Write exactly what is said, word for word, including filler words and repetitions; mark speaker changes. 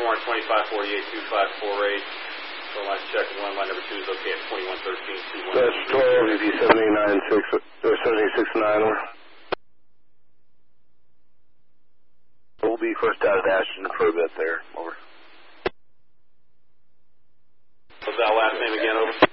Speaker 1: four twenty-five forty-eight two five four eight. So line check one, line number two is okay at twenty-one thirteen two one.
Speaker 2: That's twelve, E T seven eight nine six, or seven eight six nine, over. We'll be first out at Ashton for a bit there, over.
Speaker 1: What's that last name again, over?